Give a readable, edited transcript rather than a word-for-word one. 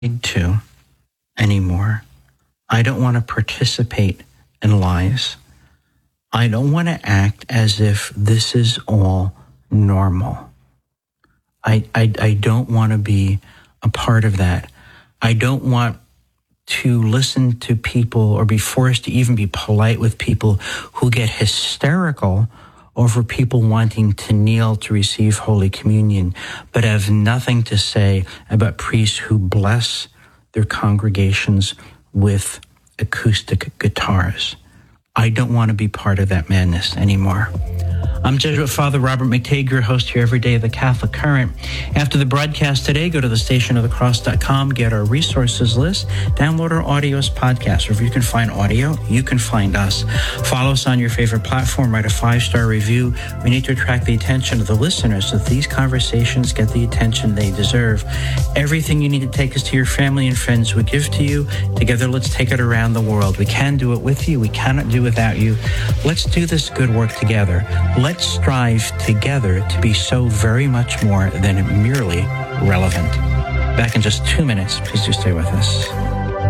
to anymore. I don't want to participate in lies. I don't want to act as if this is all normal. I don't want to be a part of that. I don't want to listen to people or be forced to even be polite with people who get hysterical over people wanting to kneel to receive Holy Communion, but have nothing to say about priests who bless their congregations with acoustic guitars. I don't want to be part of that madness anymore. I'm Jesuit Father Robert McTague, your host here every day of the Catholic Current. After the broadcast today, go to thestationofthecross.com, get our resources list, download our audios podcast. Wherever you can find audio, you can find us. Follow us on your favorite platform, write a 5-star review. We need to attract the attention of the listeners so that these conversations get the attention they deserve. Everything you need to take us to your family and friends we give to you. Together, let's take it around the world. We can do it with you. We cannot do without you. Let's do this good work together. Let's strive together to be so very much more than merely relevant. Back in just 2 minutes. Please do stay with us.